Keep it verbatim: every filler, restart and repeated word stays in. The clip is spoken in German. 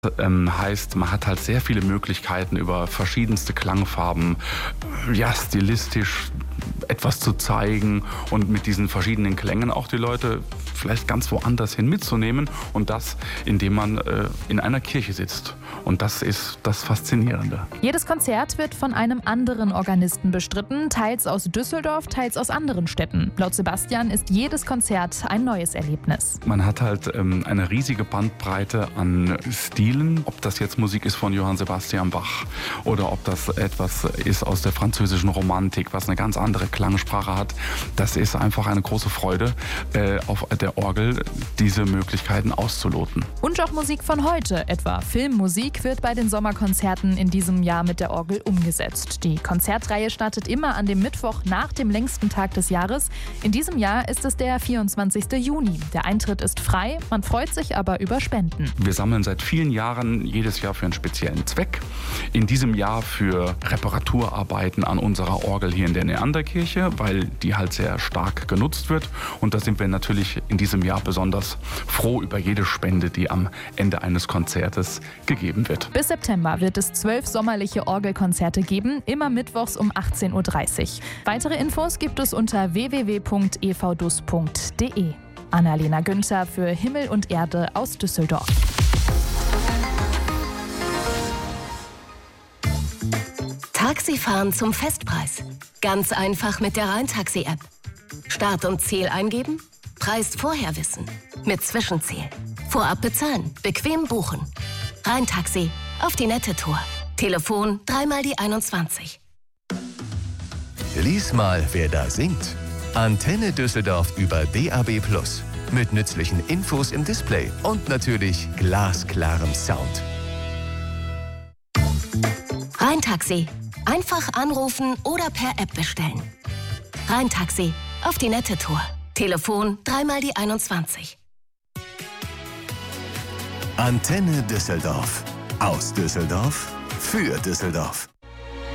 Ähm, heißt, man hat halt sehr viele Möglichkeiten über verschiedenste Klangfarben, ja, stilistisch etwas zu zeigen und mit diesen verschiedenen Klängen auch die Leute vielleicht ganz woanders hin mitzunehmen und das, indem man äh, in einer Kirche sitzt. Und das ist das Faszinierende. Jedes Konzert wird von einem anderen Organisten bestritten, teils aus Düsseldorf, teils aus anderen Städten. Laut Sebastian ist jedes Konzert ein neues Erlebnis. Man hat halt ähm, eine riesige Bandbreite an Stilen, ob das jetzt Musik ist von Johann Sebastian Bach oder ob das etwas ist aus der französischen Romantik, was eine ganz andere Klangsprache hat. Das ist einfach eine große Freude, äh, auf der Orgel diese Möglichkeiten auszuloten. Und auch Musik von heute, etwa Filmmusik, wird bei den Sommerkonzerten in diesem Jahr mit der Orgel umgesetzt. Die Konzertreihe startet immer an dem Mittwoch nach dem längsten Tag des Jahres. In diesem Jahr ist es der vierundzwanzigste Juni. Der Eintritt ist frei, man freut sich aber über Spenden. Wir sammeln seit vielen Jahren jedes Jahr für einen speziellen Zweck. In diesem Jahr für Reparaturarbeiten an unserer Orgel hier in der Neanderkirche, weil die halt sehr stark genutzt wird. Und da sind wir natürlich in diesem Jahr besonders froh über jede Spende, die am Ende eines Konzertes gegeben wird. Bis September wird es zwölf sommerliche Orgelkonzerte geben, immer mittwochs um achtzehn Uhr dreißig. Weitere Infos gibt es unter w w w punkt e v d u s punkt d e. Annalena Günther für Himmel und Erde aus Düsseldorf. Taxifahren zum Festpreis. Ganz einfach mit der Rhein-Taxi-App. Start und Ziel eingeben, Preis vorher wissen. Mit Zwischenziel. Vorab bezahlen, bequem buchen. Rhein-Taxi, auf die nette Tour. Telefon dreimal die einundzwanzig. Lies mal, wer da singt. Antenne Düsseldorf über D A B plus. Mit nützlichen Infos im Display und natürlich glasklarem Sound. Rhein-Taxi. Einfach anrufen oder per App bestellen. Rhein-Taxi, auf die nette Tour. Telefon dreimal die einundzwanzig. Antenne Düsseldorf. Aus Düsseldorf für Düsseldorf.